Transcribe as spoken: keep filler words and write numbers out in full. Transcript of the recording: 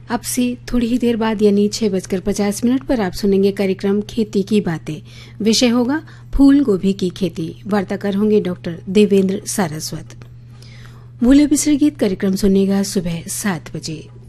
अब से थोड़ी ही देर बाद यानी छह बजकर पचास मिनट पर आप सुनेंगे कार्यक्रम खेती की बातें। विषय होगा फूल गोभी की खेती। वार्ताकार होंगे डॉक्टर देवेंद्र सारस्वत। मूल्य बिसर गीत कार्यक्रम सुनेगा सुबह सात बजे।